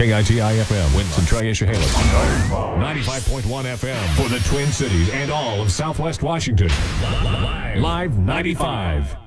KITI-FM, Winston-Triesha-Haley. 95.1 FM for the Twin Cities and all of Southwest Washington. Live 95.